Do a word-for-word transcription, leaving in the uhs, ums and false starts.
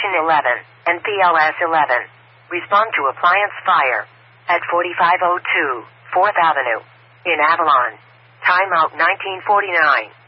Station eleven and P L S eleven. Respond to appliance fire at forty-five oh two fourth Avenue in Avalon. Timeout nineteen forty-nine.